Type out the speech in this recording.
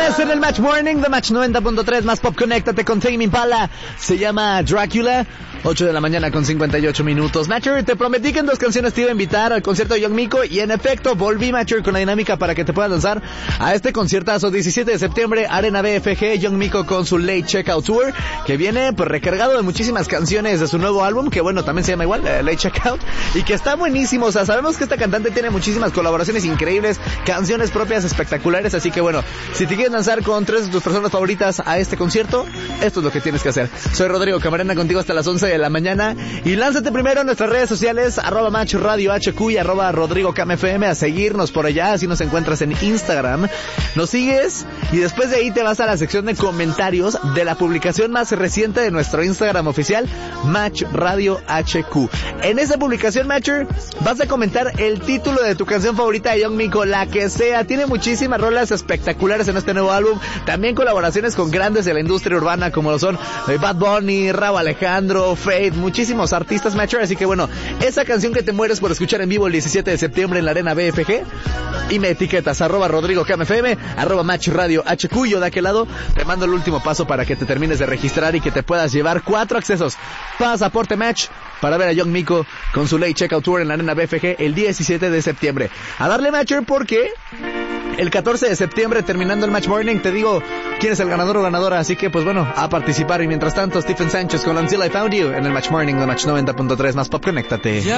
10 en el Match Morning de Match 90.3 más Pop. Conéctate con Tame Impala. Se llama Dracula. 8 de la mañana con 58 minutos. Matcher, te prometí que en 2 canciones te iba a invitar al concierto de Young Miko y en efecto volví, Matcher, con la dinámica para que te puedas lanzar a este conciertazo 17 de septiembre, Arena BFG, Young Miko con su Late Checkout Tour, que viene pues recargado de muchísimas canciones de su nuevo álbum, que bueno, también se llama igual, Late Checkout, y que está buenísimo. O sea, sabemos que esta cantante tiene muchísimas colaboraciones increíbles, canciones propias espectaculares, así que bueno, si te quieres lanzar con 3 de tus personas favoritas a este concierto, esto es lo que tienes que hacer. Soy Rodrigo Camarena, contigo hasta las 11 de la mañana, y lánzate primero en nuestras redes sociales, @Match Radio HQ y @RodrigoCamFM, a seguirnos por allá, así nos encuentras en Instagram, nos sigues y después de ahí te vas a la sección de comentarios de la publicación más reciente de nuestro Instagram oficial, Match Radio HQ. En esa publicación, Matcher, vas a comentar el título de tu canción favorita de Young Miko, la que sea. Tiene muchísimas rolas espectaculares en este nuevo álbum, también colaboraciones con grandes de la industria urbana como lo son Bad Bunny, Rauw Alejandro, Fate, muchísimos artistas, Matcher. Así que bueno, esa canción que te mueres por escuchar en vivo el 17 de septiembre en la Arena BFG, y me etiquetas @RodrigoCamFM, @Match Radio HQ. Yo de aquel lado te mando el último paso para que te termines de registrar y que te puedas llevar 4 accesos, pasaporte Match, para ver a Young Miko con su Late Checkout Tour en la Arena BFG el 17 de septiembre. A darle, Matcher, porque el 14 de septiembre, terminando el Match Morning, te digo quién es el ganador o ganadora, así que pues bueno, a participar. Y mientras tanto, Stephen Sánchez con Until I Found You en el Match Morning de Match 90.3 más Pop. Conéctate.